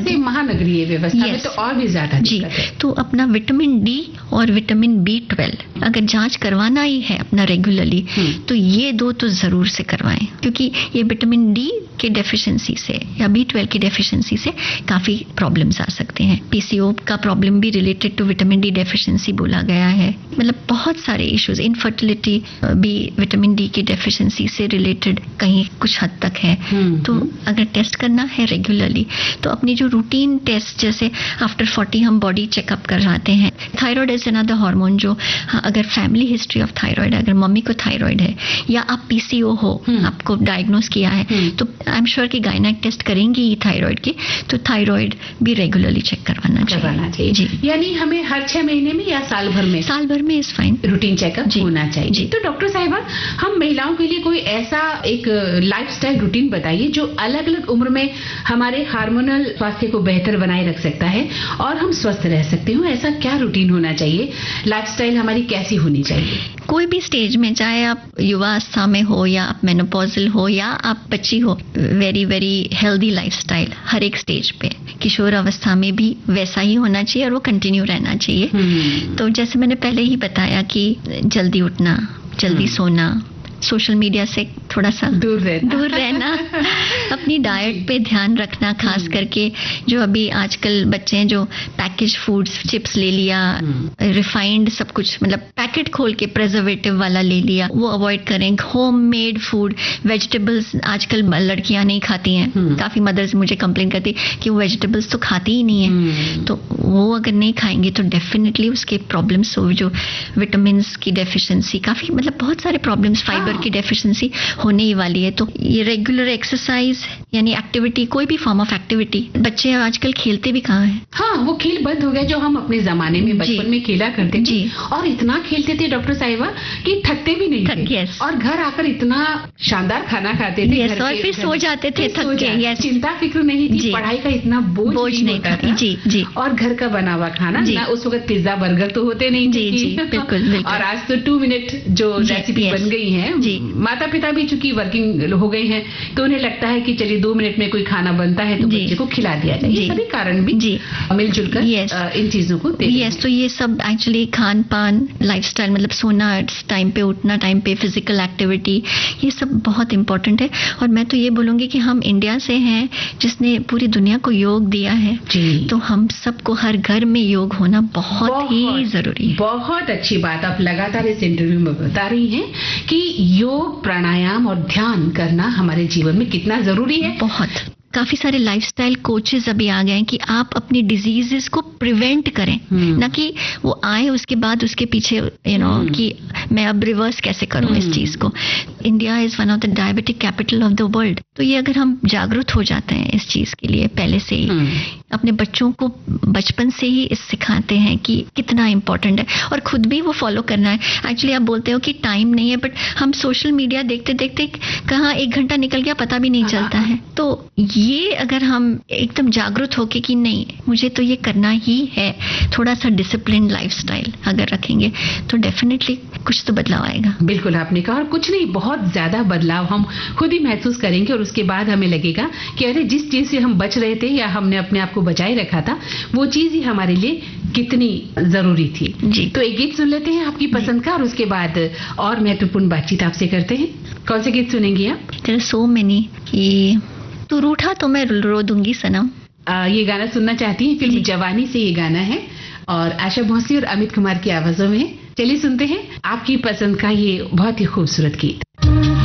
जैसे महानगरीय व्यवस्था में तो और भी ज्यादा जी, दिक्कत है। तो अपना विटामिन डी और विटामिन B12 अगर जांच करवाना ही है अपना रेगुलरली तो ये दो तो जरूर से करवाएं, क्योंकि ये विटामिन डी के डेफिशिएंसी से या B12 की डेफिशिएंसी से काफी प्रॉब्लम्स आ सकते हैं। PCO का प्रॉब्लम भी related to vitamin D deficiency बोला गया है। मतलब बहुत सारे इश्यूज, इनफर्टिलिटी भी विटामिन डी की डेफिशिएंसी से रिलेटेड कहीं कुछ हद तक है। तो अगर टेस्ट करना है रेगुलरली तो अपनी जो रूटीन टेस्ट, जैसे आफ्टर 40 हम बॉडी चेकअप करवाते हैं। थायराइड इज अनदर हार्मोन जो अगर फैमिली हिस्ट्री ऑफ थायराइड, अगर मम्मी को थायराइड है या आप PCO हो, आपको डायग्नोस किया है तो आई एम श्योर कि गायनेक टेस्ट करेंगी ही थायराइड की, तो थायराइड भी रेगुलरली चेक करवाना चाहिए। जी, यानी हमें हर 6 महीने में या साल भर में? साल भर में इज फाइन, रूटीन चेकअप होना चाहिए। जी। तो डॉक्टर साहिबा, हम महिलाओं के लिए कोई ऐसा एक लाइफस्टाइल रूटीन बताइए जो अलग अलग उम्र में हमारे हार्मोनल स्वास्थ्य को बेहतर बनाए रख सकता है और हम स्वस्थ रह सकते हो। ऐसा क्या रूटीन होना चाहिए? लाइफस्टाइल हमारी कैसी होनी चाहिए? कोई भी स्टेज में, चाहे आप युवावस्था में हो या आप मेनोपॉजल हो या आप बच्ची हो, वेरी वेरी हेल्दी लाइफस्टाइल हर एक स्टेज पे। किशोर अवस्था में भी वैसा ही होना चाहिए और वो कंटिन्यू रहना चाहिए। तो जैसे मैंने पहले ही बताया कि जल्दी उठना, जल्दी सोना, सोशल मीडिया से थोड़ा सा दूर रहना अपनी डाइट पे ध्यान रखना, खास करके जो अभी आजकल बच्चे हैं जो पैकेज फूड्स, चिप्स ले लिया, रिफाइंड सब कुछ, मतलब पैकेट खोल के प्रिजर्वेटिव वाला ले लिया, वो अवॉइड करें। होम मेड फूड, वेजिटेबल्स आजकल लड़कियां नहीं खाती हैं। काफी मदर्स मुझे कंप्लेन करती कि वो वेजिटेबल्स तो खाती ही नहीं है। तो वो अगर नहीं खाएंगे तो डेफिनेटली उसके प्रॉब्लम्स, जो विटामिन की डेफिशिएंसी, काफी मतलब बहुत सारे प्रॉब्लम्स, फाइबर की डेफिशिएंसी होने ही वाली है। तो ये रेगुलर एक्सरसाइज यानी एक्टिविटी, कोई भी फॉर्म ऑफ एक्टिविटी, बच्चे आजकल खेलते भी कहाँ हैं? हाँ, वो खेल बंद हो गया जो हम अपने जमाने में बचपन में खेला करते थे। और इतना खेलते थे डॉक्टर साहिबा कि थकते भी नहीं थे। और घर आकर इतना शानदार खाना खाते थे। और फिर सो जाते थे थक के। चिंता फिक्र नहीं थी, पढ़ाई का इतना बोझ नहीं था। जी। और घर का बना हुआ खाना ना, उस वक्त पिज्जा बर्गर तो होते नहीं थे। जी, बिल्कुल। और आज तो 2 मिनट जो रेसिपी बन गई है। माता पिता भी चूंकि वर्किंग हो गए हैं तो उन्हें लगता है कि चलिए 2 मिनट में कोई खाना बनता है तो बच्चे को खिला दिया जाए। ये सभी कारण भी मिलजुल कर इन चीजों को तो ये सब एक्चुअली खान पान, लाइफस्टाइल, मतलब सोना टाइम पे, उठना टाइम पे, फिजिकल एक्टिविटी, ये सब बहुत इंपॉर्टेंट है। और मैं तो ये बोलूंगी कि हम इंडिया से हैं जिसने पूरी दुनिया को योग दिया है, तो हम सबको हर घर में योग होना बहुत ही जरूरी है। बहुत अच्छी बात आप लगातार इस इंटरव्यू में बता रही हैं कि योग, प्राणायाम और ध्यान करना हमारे जीवन में कितना जरूरी है। बहुत काफी सारे लाइफस्टाइल कोचेस अभी आ गए हैं कि आप अपनी डिजीजेस को प्रिवेंट करें, ना कि वो आए उसके बाद उसके पीछे कि मैं अब रिवर्स कैसे करूं इस चीज को। India is one of the diabetic capital of the world. तो ये अगर हम जागरूक हो जाते हैं इस चीज के लिए पहले से ही, अपने बच्चों को बचपन से ही इस सिखाते हैं कि कितना इंपॉर्टेंट है, और खुद भी वो फॉलो करना है। एक्चुअली आप बोलते हो कि टाइम नहीं है, बट हम सोशल मीडिया देखते देखते कहाँ 1 घंटा निकल गया पता भी नहीं चलता है। तो ये अगर हम एकदम जागरूक होके कि नहीं मुझे तो ये करना ही है, थोड़ा सा डिसिप्लिन लाइफस्टाइल अगर रखेंगे तो डेफिनेटली कुछ तो बदलाव आएगा। बिल्कुल आपने कहा, और कुछ नहीं, बहुत ज्यादा बदलाव हम खुद ही महसूस करेंगे और उसके बाद हमें लगेगा कि अरे जिस चीज से हम बच रहे थे या हमने अपने आप को बचाए रखा था वो चीज ही हमारे लिए कितनी जरूरी थी। जी। तो एक गीत सुन लेते हैं आपकी पसंद का और उसके बाद और महत्वपूर्ण बातचीत आपसे करते हैं। कौन से गीत सुनेंगी आप? There are so many कि तू रूठा तो मैं रो दूंगी सनम। ये गाना सुनना चाहती हैं? फिल्म जवानी से ये गाना है और आशा भोसले और अमित कुमार की आवाजों में। चलिए सुनते हैं आपकी पसंद का ये बहुत ही खूबसूरत गीत।